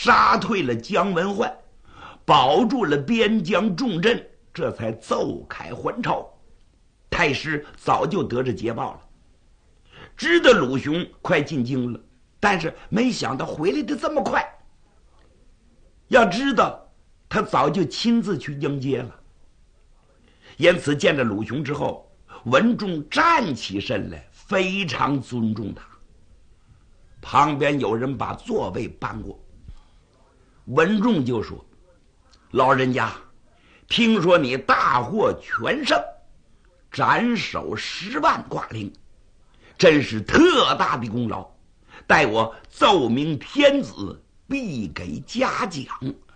杀退了姜文焕，保住了边疆重镇，这才奏开还朝。太师早就得着捷报了，知道鲁雄快进京了，但是没想到回来的这么快。要知道他早就亲自去迎接了。因此见着鲁雄之后，文仲站起身来，非常尊重他。旁边有人把座位搬过，文仲就说：老人家，听说你大获全胜，斩首10万挂零，真是特大的功劳，待我奏明天子，必给嘉奖。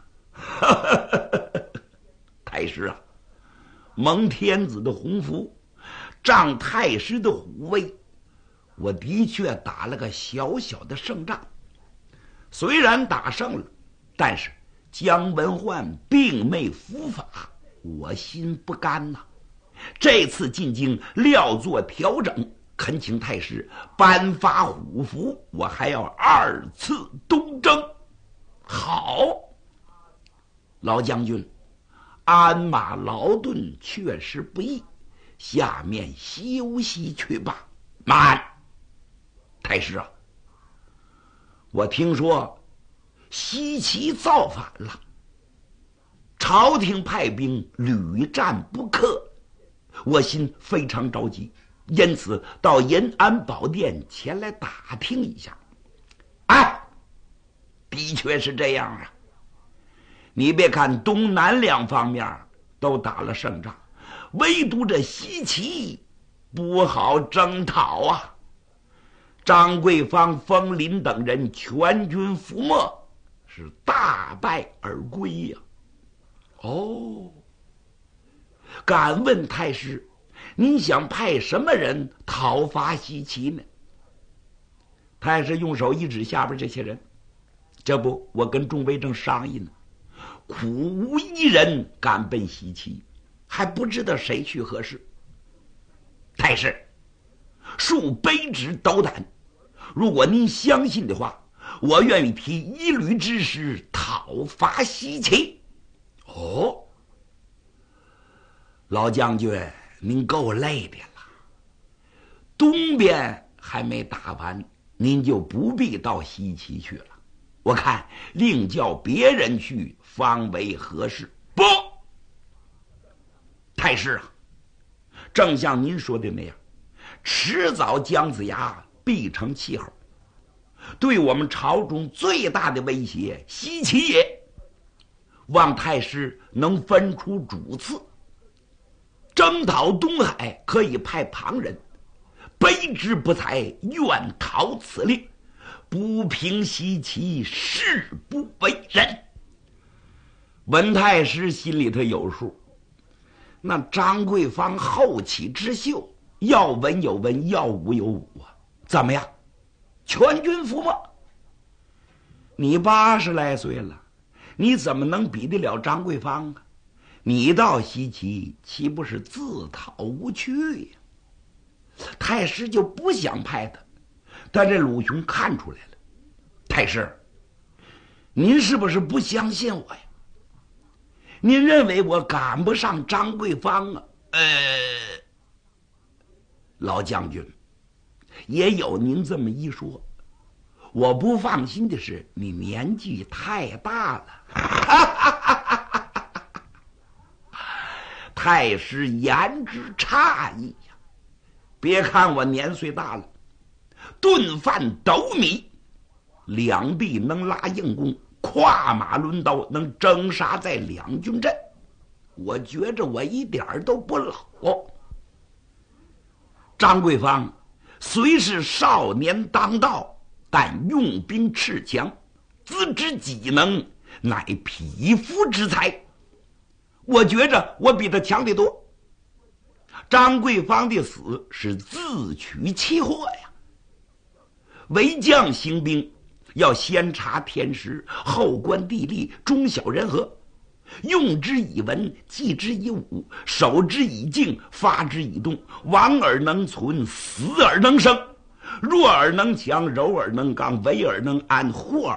太师啊，蒙天子的洪福，仗太师的虎威，我的确打了个小小的胜仗。虽然打胜了，但是姜文焕并没伏法，我心不甘呐。这次进京料做调整，恳请太师颁发虎符，我还要2次东征。好，老将军，鞍马劳顿确实不易，下面休息去吧。慢，太师啊，我听说西岐造反了，朝廷派兵屡战不克，我心非常着急，因此到延安宝殿前来打听一下。哎，的确是这样啊。你别看东南两方面都打了胜仗，唯独这西岐不好征讨啊。张桂芳、封林等人全军覆没，是大败而归呀。哦，敢问太师，您想派什么人讨伐西岐呢？太师用手一指下边这些人，这不，我跟众位正商议呢，苦无一人敢奔西岐，还不知道谁去合适。太师，恕卑职斗胆，如果您相信的话，我愿意提一旅之师讨伐西岐。哦，老将军，您够累的了，东边还没打完，您就不必到西岐去了。我看另叫别人去方为合适。不，太师啊，正像您说的那样，迟早姜子牙必成气候，对我们朝中最大的威胁西岐也，望太师能分出主次，征讨东海可以派旁人，卑职不才，愿讨此令，不平西岐，誓不为人。文太师心里头有数，那张桂芳后起之秀，要文有文，要武有武啊，怎么样？全军覆没。你80来岁了，你怎么能比得了张桂芳啊？你到西岐岂不是自讨无趣呀？太师就不想派他，但这鲁雄看出来了。太师，您是不是不相信我呀？您认为我赶不上张桂芳啊？老将军，也有您这么一说。我不放心的是你年纪太大了。太师言之诧异呀！别看我年岁大了，顿饭斗米，两臂能拉硬弓，跨马抡刀，能征杀在两军阵。我觉着我一点都不老。张桂芳虽是少年当道，但用兵恃强，资质技能乃匹夫之才。我觉着我比他强得多。张桂芳的死是自取其祸呀。为将行兵，要先察天时，后观地利，中晓人和，用之以文，记之以武，守之以静，发之以动，亡而能存，死而能生，弱而能强，柔而能刚，为而能安，祸